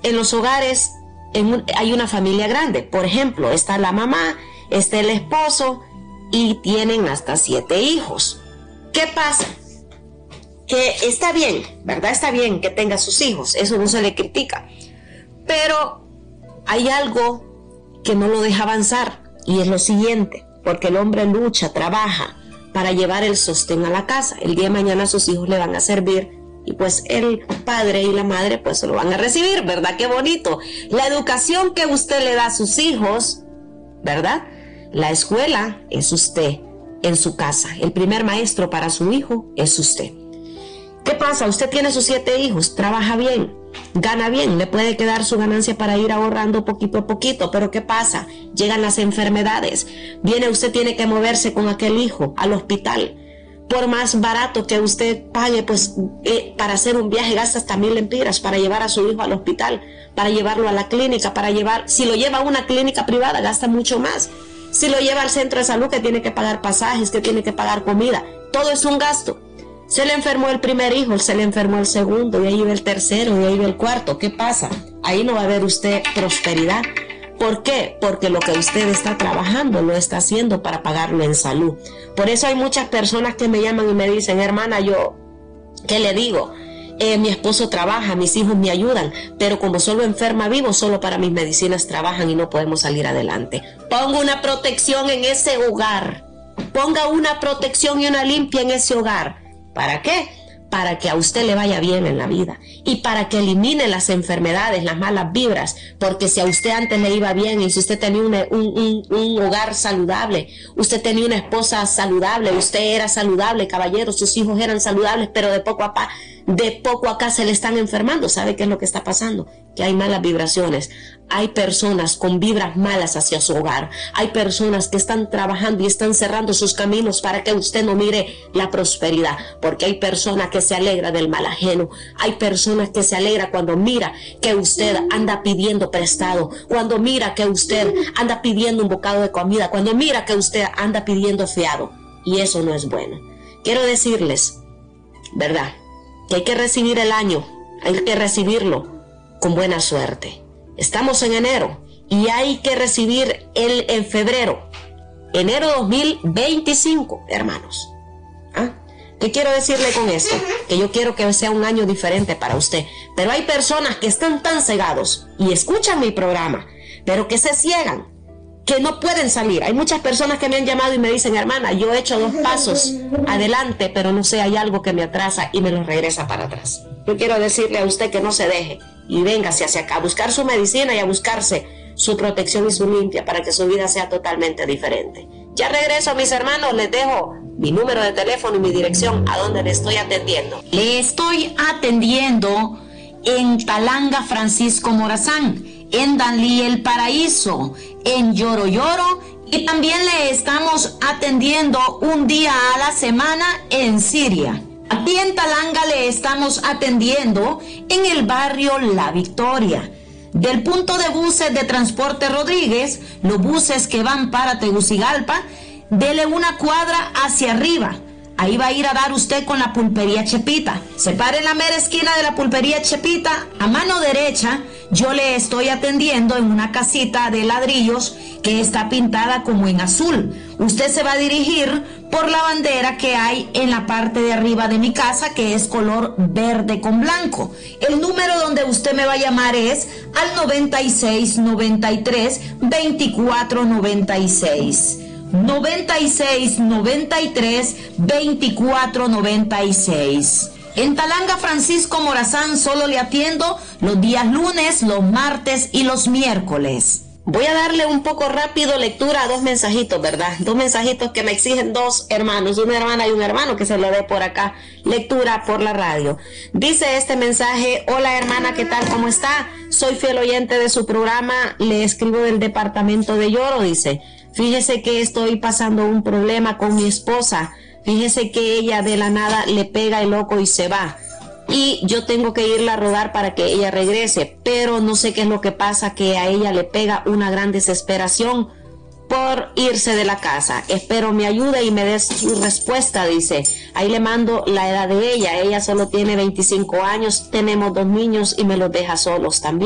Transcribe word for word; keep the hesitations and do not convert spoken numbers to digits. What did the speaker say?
en los hogares en un, hay una familia grande. Por ejemplo, está la mamá, está el esposo y tienen hasta siete hijos. ¿Qué pasa? Que está bien, ¿verdad? Está bien que tenga sus hijos, eso no se le critica. Pero hay algo que no lo deja avanzar y es lo siguiente, porque el hombre lucha, trabaja para llevar el sostén a la casa. El día de mañana sus hijos le van a servir y pues el padre y la madre pues se lo van a recibir, ¿verdad? Qué bonito. La educación que usted le da a sus hijos, ¿verdad? La escuela es usted en su casa. El primer maestro para su hijo es usted. ¿Qué pasa? Usted tiene sus siete hijos, trabaja bien, gana bien, le puede quedar su ganancia para ir ahorrando poquito a poquito, pero ¿qué pasa? Llegan las enfermedades, viene, usted tiene que moverse con aquel hijo al hospital. Por más barato que usted pague, pues eh, para hacer un viaje gasta hasta mil lempiras para llevar a su hijo al hospital, para llevarlo a la clínica, para llevar, si lo lleva a una clínica privada gasta mucho más. Si lo lleva al centro de salud, que tiene que pagar pasajes, que tiene que pagar comida, todo es un gasto. Se le enfermó el primer hijo, se le enfermó el segundo, y ahí va el tercero, y ahí va el cuarto. ¿Qué pasa? Ahí no va a ver usted prosperidad. ¿Por qué? Porque lo que usted está trabajando lo está haciendo para pagarlo en salud. Por eso hay muchas personas que me llaman y me dicen, hermana, yo, ¿qué le digo? Eh, mi esposo trabaja, mis hijos me ayudan, pero como solo enferma vivo, solo para mis medicinas trabajan y no podemos salir adelante. Ponga una protección en ese hogar. Ponga una protección y una limpia en ese hogar. ¿Para qué? Para que a usted le vaya bien en la vida y para que elimine las enfermedades, las malas vibras, porque si a usted antes le iba bien y si usted tenía un, un, un, un hogar saludable, usted tenía una esposa saludable, usted era saludable, caballero, sus hijos eran saludables, pero de poco a pa, de poco acá se le están enfermando. ¿Sabe qué es lo que está pasando? Que hay malas vibraciones. Hay personas con vibras malas hacia su hogar. Hay personas que están trabajando y están cerrando sus caminos para que usted no mire la prosperidad. Porque hay personas que se alegra del mal ajeno. Hay personas que se alegra cuando mira que usted anda pidiendo prestado. Cuando mira que usted anda pidiendo un bocado de comida. Cuando mira que usted anda pidiendo fiado. Y eso no es bueno. Quiero decirles, ¿verdad?, que hay que recibir el año. Hay que recibirlo con buena suerte. Estamos en enero y hay que recibir el en febrero, enero dos mil veinticinco, hermanos. ¿Ah? ¿Qué quiero decirle con esto? Que yo quiero que sea un año diferente para usted. Pero hay personas que están tan cegados y escuchan mi programa, pero que se ciegan, que no pueden salir. Hay muchas personas que me han llamado y me dicen, hermana, yo he hecho dos pasos adelante, pero no sé, hay algo que me atrasa y me lo regresa para atrás. Yo quiero decirle a usted que no se deje y véngase hacia acá a buscar su medicina y a buscarse su protección y su limpia para que su vida sea totalmente diferente. Ya regreso, mis hermanos, les dejo mi número de teléfono y mi dirección a donde le estoy atendiendo. Le estoy atendiendo en Talanga Francisco Morazán, en Danlí El Paraíso, en Lloro Lloro, y también le estamos atendiendo un día a la semana en Siria. Aquí en Talanga le estamos atendiendo en el barrio La Victoria. Del punto de buses de Transporte Rodríguez, los buses que van para Tegucigalpa, dele una cuadra hacia arriba. Ahí va a ir a dar usted con la pulpería Chepita. Se para en la mera esquina de la pulpería Chepita, a mano derecha, yo le estoy atendiendo en una casita de ladrillos que está pintada como en azul. Usted se va a dirigir por la bandera que hay en la parte de arriba de mi casa, que es color verde con blanco. El número donde usted me va a llamar es al noventa y seis, noventa y tres, veinticuatro noventa y seis. noventa y seis, noventa y tres, veinticuatro noventa y seis. En Talanga Francisco Morazán solo le atiendo los días lunes, los martes y los miércoles. Voy a darle un poco rápido lectura a dos mensajitos, ¿verdad? Dos mensajitos que me exigen dos hermanos, una hermana y un hermano, que se le dé por acá lectura por la radio. Dice este mensaje: hola hermana, ¿qué tal? ¿Cómo está? Soy fiel oyente de su programa, le escribo del departamento de Lloro, dice. Fíjese que estoy pasando un problema con mi esposa. Fíjese que ella de la nada le pega el loco y se va. Y yo tengo que irla a rodar para que ella regrese. Pero no sé qué es lo que pasa, que a ella le pega una gran desesperación por irse de la casa. Espero me ayude y me dé su respuesta, dice. Ahí le mando la edad de ella. Ella solo tiene veinticinco años, tenemos dos niños y me los deja solos también.